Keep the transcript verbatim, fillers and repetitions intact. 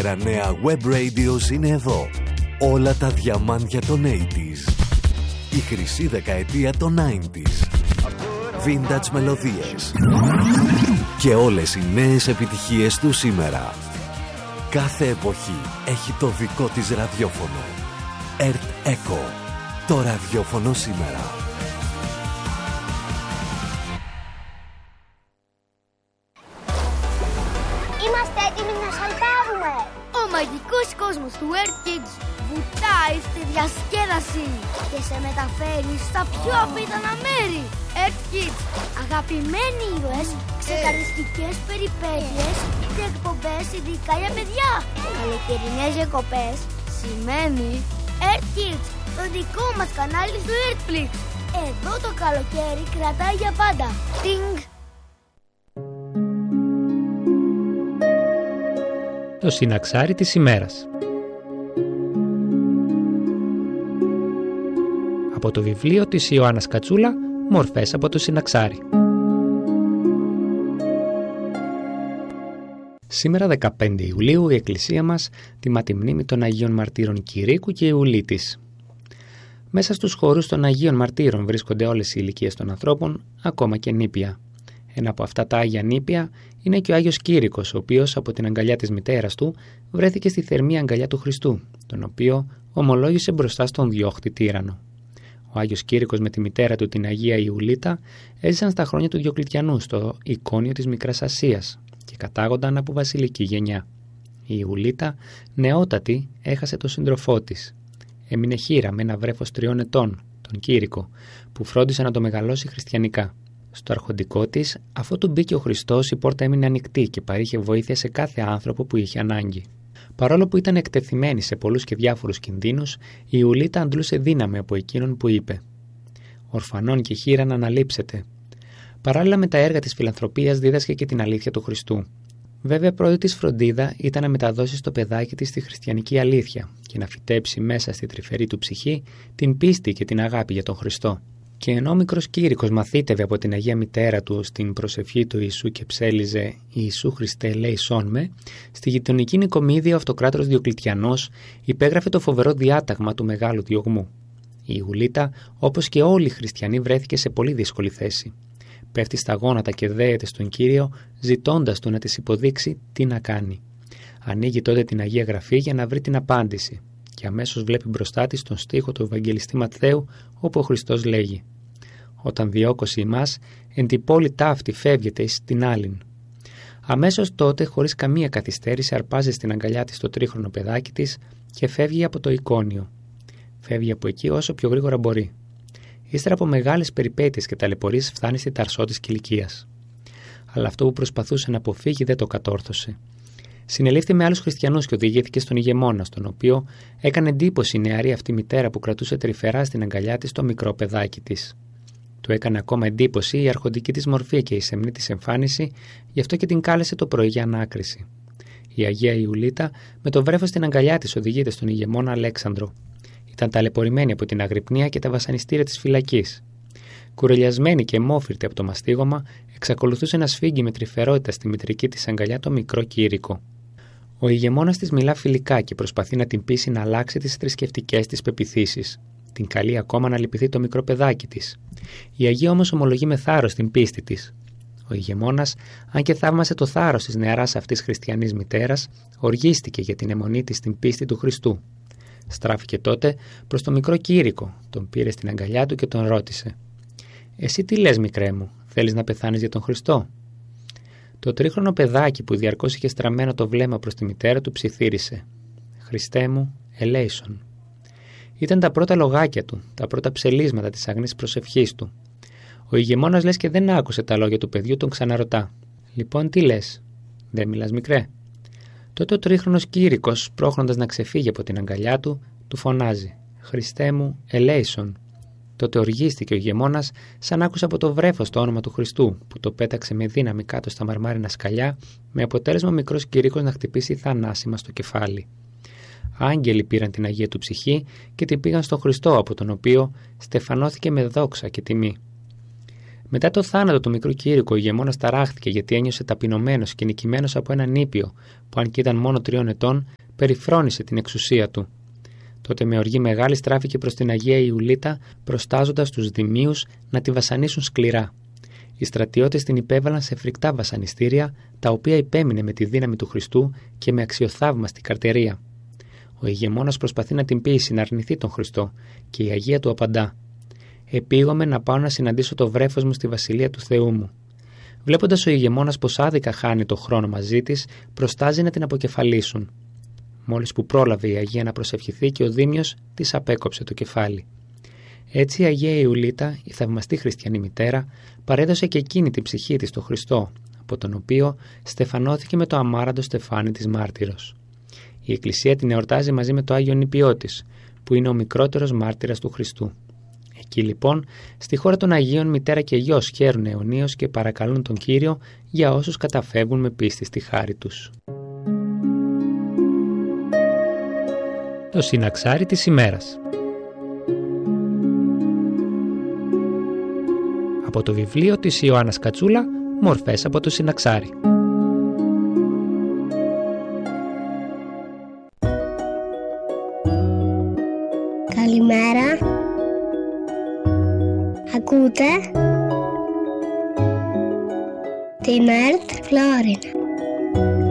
καλύτερα νέα web radios είναι εδώ. Όλα τα διαμάντια των ογδόντα. Η χρυσή δεκαετία των ενενήντα. Vintage μελωδίες. Και όλες οι νέες επιτυχίες του σήμερα. Κάθε εποχή έχει το δικό της ραδιόφωνο. Earth Echo. Το ραδιόφωνο σήμερα. Είμαστε έτοιμοι να σαλπάρουμε. Ο μαγικός κόσμος του Earth Kids βουτάει στη διασκέδαση και σε μεταφέρει στα πιο απίθανα μέρη. Earth Kids, αγαπημένοι ήρωες, ξεκαριστικές περιπέτειες και εκπομπές ειδικά για παιδιά. Καλοκαιρινές διακοπές σημαίνει Earth Kids, το δικό μας κανάλι στο Earthflix. Εδώ το καλοκαίρι κρατάει για πάντα. Τινγκ! Το συναξάρι της ημέρας. Από το βιβλίο της Ιωάννας Κατσούλα, «Μορφές από το συναξάρι». Σήμερα δεκαπέντε Ιουλίου η Εκκλησία μας τιμά τη μνήμη των Αγίων Μαρτύρων Κηρύκου και Ιουλίτης. Μέσα στους χώρους των Αγίων Μαρτύρων βρίσκονται όλες οι ηλικίες των ανθρώπων, ακόμα και νήπια. Ένα από αυτά τα Άγια νήπια είναι και ο Άγιος Κήρυκος, ο οποίος από την αγκαλιά της μητέρας του βρέθηκε στη θερμή αγκαλιά του Χριστού, τον οποίο ομολόγησε μπροστά στον διώχτη τύραννο. Ο Άγιος Κήρυκος με τη μητέρα του, την Αγία Ιουλίτα, έζησαν στα χρόνια του Διοκλητιανού στο Ικόνιο της Μικράς Ασίας και κατάγονταν από βασιλική γενιά. Η Ιουλίτα, νεότατη, έχασε τον σύντροφό της. Έμεινε χήρα με ένα βρέφος τριών ετών, τον Κήρυκο, που φρόντισε να το μεγαλώσει χριστιανικά. Στο αρχοντικό της, αφού του μπήκε ο Χριστός, η πόρτα έμεινε ανοιχτή και παρήχε βοήθεια σε κάθε άνθρωπο που είχε ανάγκη. Παρόλο που ήταν εκτεθειμένη σε πολλούς και διάφορους κινδύνους, η Ιουλίτα αντλούσε δύναμη από εκείνον που είπε: «Ορφανών και χήρα να αναλείψετε». Παράλληλα με τα έργα της φιλανθρωπίας, δίδασκε και την αλήθεια του Χριστού. Βέβαια, πρώτη της φροντίδα ήταν να μεταδώσει στο παιδάκι της τη χριστιανική αλήθεια και να φυτέψει μέσα στη τρυφερή του ψυχή την πίστη και την αγάπη για τον Χριστό. Και ενώ ο μικρός Κήρυκος μαθήτευε από την Αγία Μητέρα του στην προσευχή του Ιησού και ψέλιζε «Ιησού Χριστέ, λέησόν με», στη γειτονική Νικομίδη ο αυτοκράτορος Διοκλητιανός υπέγραφε το φοβερό διάταγμα του μεγάλου διωγμού. Η Ιουλίτα, όπως και όλοι οι χριστιανοί, βρέθηκε σε πολύ δύσκολη θέση. Πέφτει στα γόνατα και δέεται στον Κύριο, ζητώντας του να της υποδείξει τι να κάνει. Ανοίγει τότε την Αγία Γραφή για να βρει την απάντηση. Και αμέσως βλέπει μπροστά της τον στίχο του Ευαγγελιστή Ματθαίου, όπου ο Χριστός λέγει: «Όταν διώκωση ημάς, εν την πόλη ταύτη φεύγεται εις την άλλην». Αμέσως τότε, χωρίς καμία καθυστέρηση, αρπάζει στην αγκαλιά της το τρίχρονο παιδάκι της και φεύγει από το Ικόνιο. Φεύγει από εκεί όσο πιο γρήγορα μπορεί. Ύστερα από μεγάλες περιπέτειες και ταλαιπωρίες, φτάνει στη Ταρσό της Κιλικίας. Αλλά αυτό που προσπαθούσε να αποφύγει δεν το κατόρθωσε. Συνελήφθη με άλλους χριστιανούς και οδηγήθηκε στον ηγεμόνα, στον οποίο έκανε εντύπωση η νεαρή αυτή μητέρα που κρατούσε τρυφερά στην αγκαλιά της το μικρό παιδάκι της. Του έκανε ακόμα εντύπωση η αρχοντική της μορφή και η σεμνή της εμφάνιση, γι' αυτό και την κάλεσε το πρωί για ανάκριση. Η Αγία Ιουλίτα με το βρέφος στην αγκαλιά της οδηγείται στον ηγεμόνα Αλέξανδρο. Ήταν ταλαιπωρημένη από την αγρυπνία και τα βασανιστήρια της φυλακής. Κουρελιασμένη και μόφυρτη από το μαστίγωμα, εξακολουθούσε να σφίγγει με τρυφερότητα στη μητρική της αγκαλιά το μικρό Κήρυκο. Ο ηγεμόνας της μιλά φιλικά και προσπαθεί να την πείσει να αλλάξει τις θρησκευτικές της πεποιθήσεις. Την καλεί ακόμα να λυπηθεί το μικρό παιδάκι της. Η Αγία όμως ομολογεί με θάρρος την πίστη της. Ο ηγεμόνας, αν και θαύμασε το θάρρος της νεαράς αυτής χριστιανής μητέρας, οργίστηκε για την αιμονή της στην πίστη του Χριστού. Στράφηκε τότε προς τον μικρό Κήρυκο, τον πήρε στην αγκαλιά του και τον ρώτησε: «Εσύ τι λες, μικρέ μου, θέλεις να πεθάνεις για τον Χριστό?» Το τρίχρονο παιδάκι, που διαρκώς είχε στραμμένο το βλέμμα προς τη μητέρα του, ψιθύρισε: «Χριστέ μου, ελέησον». Ήταν τα πρώτα λογάκια του, τα πρώτα ψελίσματα της αγνής προσευχής του. Ο ηγεμόνας λες και δεν άκουσε τα λόγια του παιδιού, τον ξαναρωτά: «Λοιπόν, τι λες, δεν μιλάς, μικρέ?» Τότε ο τρίχρονος Κήρυκος, πρόχνοντας να ξεφύγει από την αγκαλιά του, του φωνάζει: «Χριστέ μου, ελέησον». Τότε οργίστηκε ο ηγεμόνας, σαν άκουσε από το βρέφος το όνομα του Χριστού, που το πέταξε με δύναμη κάτω στα μαρμάρινα σκαλιά, με αποτέλεσμα ο μικρός Κήρυκος να χτυπήσει θανάσιμα στο κεφάλι. Άγγελοι πήραν την Αγία του ψυχή και την πήγαν στον Χριστό, από τον οποίο στεφανώθηκε με δόξα και τιμή. Μετά το θάνατο του μικρού Κήρυκου, ο ηγεμόνας ταράχθηκε γιατί ένιωσε ταπεινωμένος και νικημένος από έναν ήπιο που, αν και ήταν μόνο τριών ετών, περιφρόνησε την εξουσία του. Τότε με οργή μεγάλη στράφηκε προς την Αγία Ιουλίτα, προστάζοντας τους δημίους να τη βασανίσουν σκληρά. Οι στρατιώτες την υπέβαλαν σε φρικτά βασανιστήρια, τα οποία υπέμεινε με τη δύναμη του Χριστού και με αξιοθαύμαστη καρτερία. Ο ηγεμόνας προσπαθεί να την πείσει να αρνηθεί τον Χριστό και η Αγία του απαντά: «Επήγομαι να πάω να συναντήσω το βρέφος μου στη βασιλεία του Θεού μου». Βλέποντας ο ηγεμόνας πως άδικα χάνει το χρόνο μαζί της, προστάζει να την αποκεφαλίσουν. Μόλις που πρόλαβε η Αγία να προσευχηθεί και ο Δήμιος της απέκοψε το κεφάλι. Έτσι η Αγία Ιουλίτα, η θαυμαστή χριστιανή μητέρα, παρέδωσε και εκείνη την ψυχή της στο Χριστό, από τον οποίο στεφανώθηκε με το αμάραντο στεφάνι της μάρτυρος. Η Εκκλησία την εορτάζει μαζί με το Άγιο Νηπιό της, που είναι ο μικρότερος μάρτυρας του Χριστού. Εκεί λοιπόν, στη χώρα των Αγίων, μητέρα και γιος χαίρουν αιωνίως και παρακαλούν τον Κύριο για όσους καταφεύγουν με πίστη στη χάρη τους. Το συναξάρι της ημέρας. Από το βιβλίο της Ιωάννας Κατσούλα, μορφές από το συναξάρι. Καλημέρα. Ακούτε την ΕΡΤ Φλόρινα.